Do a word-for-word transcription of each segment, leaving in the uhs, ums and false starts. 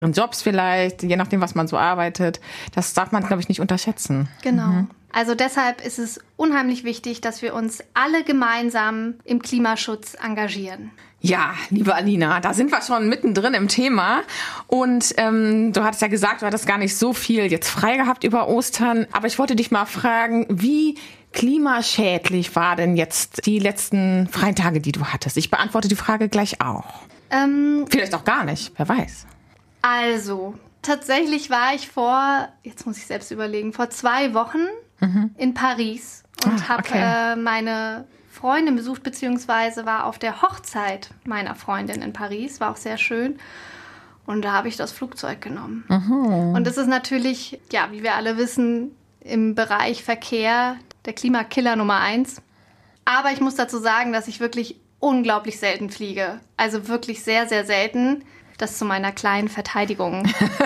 Jobs vielleicht, je nachdem, was man so arbeitet. Das darf man, glaube ich, nicht unterschätzen. Genau. Mhm. Also deshalb ist es unheimlich wichtig, dass wir uns alle gemeinsam im Klimaschutz engagieren. Ja, liebe Alina, da sind wir schon mittendrin im Thema. Und ähm, du hattest ja gesagt, du hattest gar nicht so viel jetzt frei gehabt über Ostern. Aber ich wollte dich mal fragen, wie klimaschädlich war denn jetzt die letzten freien Tage, die du hattest? Ich beantworte die Frage gleich auch. Ähm, Vielleicht auch gar nicht, wer weiß. Also, tatsächlich war ich vor, jetzt muss ich selbst überlegen, vor zwei Wochen mhm. in Paris und ah, habe okay. äh, meine Freundin besucht, beziehungsweise war auf der Hochzeit meiner Freundin in Paris, war auch sehr schön. Und da habe ich das Flugzeug genommen. Mhm. Und das ist natürlich, ja, wie wir alle wissen, im Bereich Verkehr der Klimakiller Nummer eins. Aber ich muss dazu sagen, dass ich wirklich unglaublich selten fliege. Also wirklich sehr, sehr selten. Das zu meiner kleinen Verteidigung.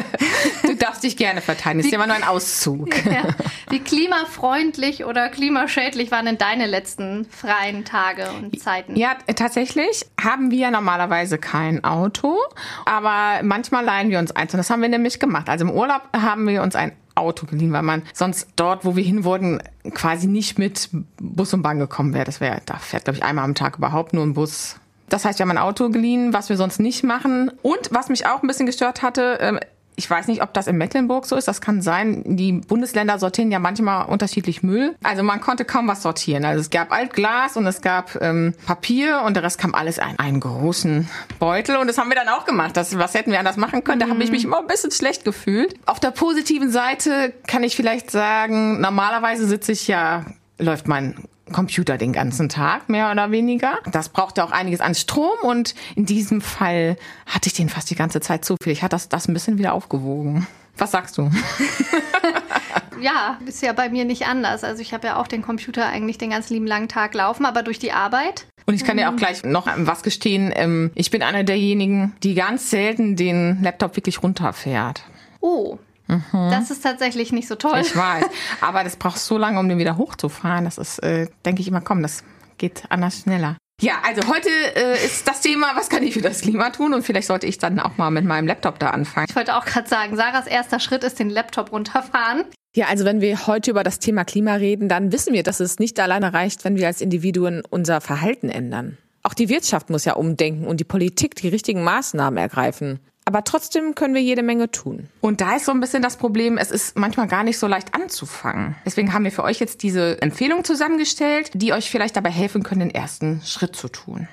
Du darfst dich gerne verteidigen, das ist ja immer nur ein Auszug. Ja. Wie klimafreundlich oder klimaschädlich waren denn deine letzten freien Tage und Zeiten? Ja, tatsächlich haben wir normalerweise kein Auto, aber manchmal leihen wir uns eins. Und das haben wir nämlich gemacht. Also im Urlaub haben wir uns ein Auto geliehen, weil man sonst dort, wo wir hin wollten, quasi nicht mit Bus und Bahn gekommen wäre. Das wäre, da fährt, glaube ich, einmal am Tag überhaupt nur ein Bus. Das heißt, wir haben ein Auto geliehen, was wir sonst nicht machen. Und was mich auch ein bisschen gestört hatte, ich weiß nicht, ob das in Mecklenburg so ist, das kann sein, die Bundesländer sortieren ja manchmal unterschiedlich Müll. Also man konnte kaum was sortieren. Also es gab Altglas und es gab ähm, Papier und der Rest kam alles in einen großen Beutel. Und das haben wir dann auch gemacht. Das, was hätten wir anders machen können? Da habe ich mich immer ein bisschen schlecht gefühlt. Auf der positiven Seite kann ich vielleicht sagen, normalerweise sitze ich ja, läuft mein Computer den ganzen Tag, mehr oder weniger. Das brauchte auch einiges an Strom und in diesem Fall hatte ich den fast die ganze Zeit zu viel. Ich hatte das, das ein bisschen wieder aufgewogen. Was sagst du? Ja, ist ja bei mir nicht anders. Also ich habe ja auch den Computer eigentlich den ganzen lieben langen Tag laufen, aber durch die Arbeit. Und ich kann dir auch gleich noch was gestehen. Ich bin einer derjenigen, die ganz selten den Laptop wirklich runterfährt. Oh. Mhm. Das ist tatsächlich nicht so toll. Ich weiß, aber das braucht so lange, um den wieder hochzufahren. Das ist, äh, denke ich immer, komm, das geht anders schneller. Ja, also heute äh, ist das Thema, was kann ich für das Klima tun? Und vielleicht sollte ich dann auch mal mit meinem Laptop da anfangen. Ich wollte auch gerade sagen, Sarahs erster Schritt ist den Laptop runterfahren. Ja, also wenn wir heute über das Thema Klima reden, dann wissen wir, dass es nicht alleine reicht, wenn wir als Individuen unser Verhalten ändern. Auch die Wirtschaft muss ja umdenken und die Politik die richtigen Maßnahmen ergreifen. Aber trotzdem können wir jede Menge tun. Und da ist so ein bisschen das Problem, es ist manchmal gar nicht so leicht anzufangen. Deswegen haben wir für euch jetzt diese Empfehlung zusammengestellt, die euch vielleicht dabei helfen können, den ersten Schritt zu tun.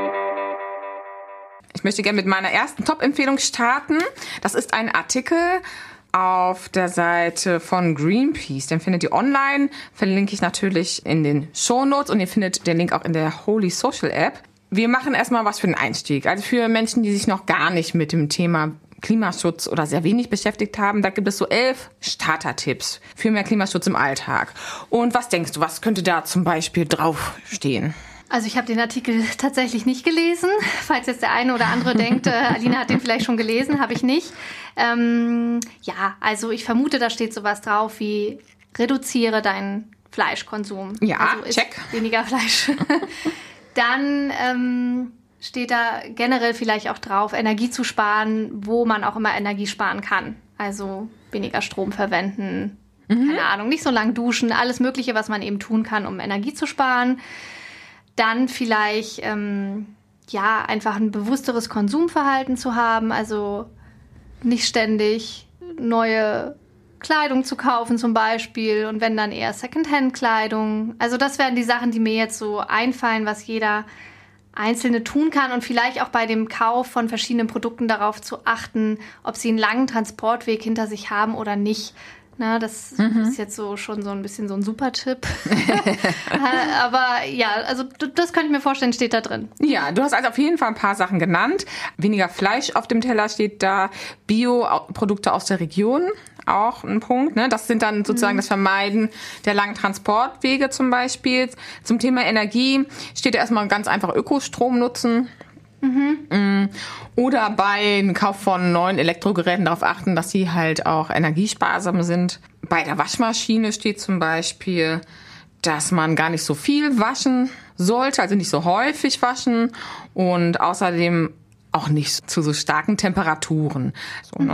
Ich möchte gerne mit meiner ersten Top-Empfehlung starten. Das ist ein Artikel auf der Seite von Greenpeace. Den findet ihr online, verlinke ich natürlich in den Shownotes und ihr findet den Link auch in der Holy Social App. Wir machen erstmal was für den Einstieg. Also für Menschen, die sich noch gar nicht mit dem Thema Klimaschutz oder sehr wenig beschäftigt haben, da gibt es so elf Starter-Tipps für mehr Klimaschutz im Alltag. Und was denkst du, was könnte da zum Beispiel draufstehen? Also ich habe den Artikel tatsächlich nicht gelesen. Falls jetzt der eine oder andere denkt, äh, Alina hat den vielleicht schon gelesen, habe ich nicht. Ähm, ja, also ich vermute, da steht sowas drauf wie reduziere deinen Fleischkonsum. Ja, also isst check. Weniger Fleisch. Dann ähm, steht da generell vielleicht auch drauf, Energie zu sparen, wo man auch immer Energie sparen kann. Also weniger Strom verwenden, mhm. keine Ahnung, nicht so lang duschen, alles Mögliche, was man eben tun kann, um Energie zu sparen. Dann vielleicht ähm, ja einfach ein bewussteres Konsumverhalten zu haben, also nicht ständig neue Kleidung zu kaufen zum Beispiel und wenn dann eher Secondhand-Kleidung. Also das wären die Sachen, die mir jetzt so einfallen, was jeder Einzelne tun kann und vielleicht auch bei dem Kauf von verschiedenen Produkten darauf zu achten, ob sie einen langen Transportweg hinter sich haben oder nicht. Na, das mhm. ist jetzt so schon so ein bisschen so ein Super-Tipp. Aber ja, also das könnte ich mir vorstellen, steht da drin. Ja, du hast also auf jeden Fall ein paar Sachen genannt. Weniger Fleisch auf dem Teller steht da. Bio-Produkte aus der Region, auch ein Punkt. Ne? Das sind dann sozusagen mhm. das Vermeiden der langen Transportwege zum Beispiel. Zum Thema Energie steht da erstmal ganz einfach Ökostrom nutzen. Mhm. Oder bei dem Kauf von neuen Elektrogeräten darauf achten, dass sie halt auch energiesparsam sind. Bei der Waschmaschine steht zum Beispiel, dass man gar nicht so viel waschen sollte, also nicht so häufig waschen und außerdem auch nicht zu so starken Temperaturen. So, ne?